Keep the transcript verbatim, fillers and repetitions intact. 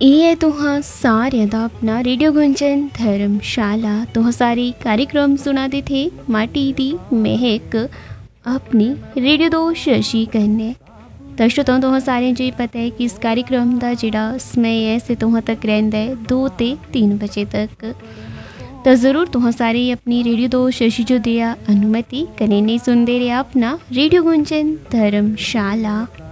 ਇਹ ਹੈ ਤੁਹਾਂ ਸਾਰਿਆਂ ਦਾ अपना रेडियो गुंजन धर्मशाला। तुह सारे कार्यक्रम सुनाते थे माटी दी महक अपनी रेडियो दो शशि करने। तो श्रोताओं तुह सारे जो पता है कि इस कार्यक्रम का जोड़ा समय है से तुह तक रहिंदा है दो ते तीन बजे तक। तो ज़रूर तुह सारे अपनी रेडियो दो शशि जो दिया अनुमति कने नहीं सुनते रहे अपना रेडियो गुंजन धर्मशाला।